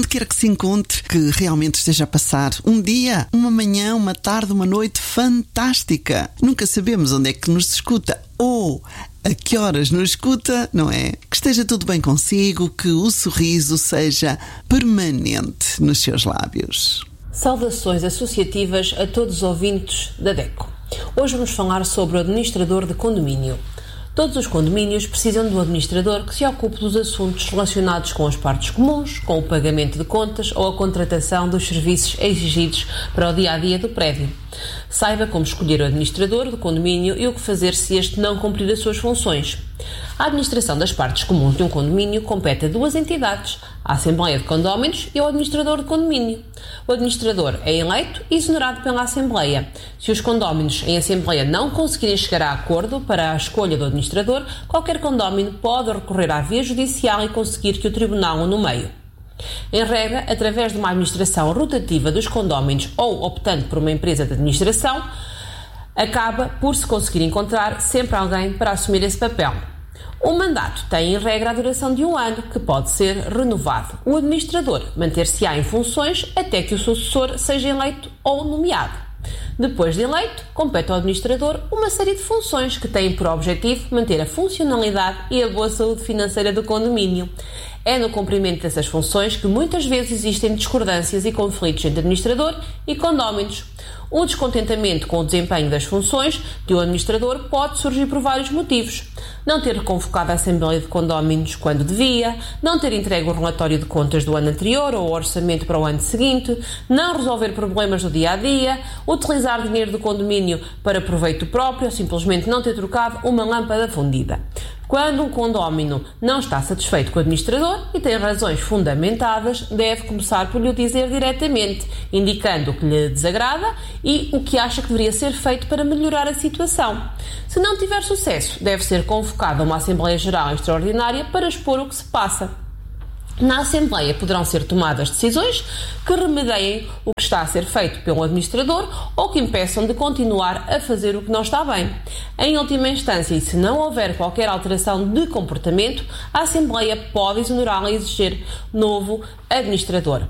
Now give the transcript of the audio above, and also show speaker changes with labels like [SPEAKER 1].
[SPEAKER 1] quer que se encontre, que realmente esteja a passar um dia, uma manhã, uma tarde, uma noite fantástica. Nunca sabemos onde é que nos escuta ou a que horas nos escuta, não é? Que esteja tudo bem consigo, que o sorriso seja permanente nos seus lábios.
[SPEAKER 2] Saudações associativas a todos os ouvintes da DECO. Hoje vamos falar sobre o administrador de condomínio. Todos os condomínios precisam de um administrador que se ocupe dos assuntos relacionados com as partes comuns, com o pagamento de contas ou a contratação dos serviços exigidos para o dia-a-dia do prédio. Saiba como escolher o administrador do condomínio e o que fazer se este não cumprir as suas funções. A administração das partes comuns de um condomínio compete a duas entidades, a Assembleia de Condóminos e o administrador de condomínio. O administrador é eleito e exonerado pela Assembleia. Se os condóminos em Assembleia não conseguirem chegar a acordo para a escolha do administrador, qualquer condómino pode recorrer à via judicial e conseguir que o Tribunal o nomeie. Em regra, através de uma administração rotativa dos condóminos ou optando por uma empresa de administração, acaba por se conseguir encontrar sempre alguém para assumir esse papel. O mandato tem, em regra, a duração de 1 ano, que pode ser renovado. O administrador manter-se-á em funções até que o sucessor seja eleito ou nomeado. Depois de eleito, compete ao administrador uma série de funções que têm por objetivo manter a funcionalidade e a boa saúde financeira do condomínio. É no cumprimento dessas funções que muitas vezes existem discordâncias e conflitos entre administrador e condóminos. O descontentamento com o desempenho das funções de um administrador pode surgir por vários motivos. Não ter convocado a Assembleia de Condóminos quando devia, não ter entregue o relatório de contas do ano anterior ou o orçamento para o ano seguinte, não resolver problemas do dia-a-dia, utilizar dinheiro do condomínio para proveito próprio ou simplesmente não ter trocado uma lâmpada fundida. Quando um condómino não está satisfeito com o administrador e tem razões fundamentadas, deve começar por lhe dizer diretamente, indicando o que lhe desagrada e o que acha que deveria ser feito para melhorar a situação. Se não tiver sucesso, deve ser convocado a uma Assembleia Geral Extraordinária para expor o que se passa. Na Assembleia poderão ser tomadas decisões que remediem o que está a ser feito pelo administrador ou que impeçam de continuar a fazer o que não está bem. Em última instância, e se não houver qualquer alteração de comportamento, a Assembleia pode exonerá-la e exigir novo administrador.